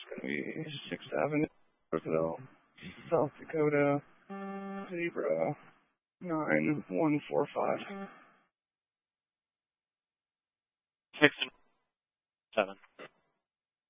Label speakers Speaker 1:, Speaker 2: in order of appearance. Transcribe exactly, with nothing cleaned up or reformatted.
Speaker 1: going to be sixth Avenue, Roseville, South Dakota, Zebra nine one four five.
Speaker 2: Six and seven.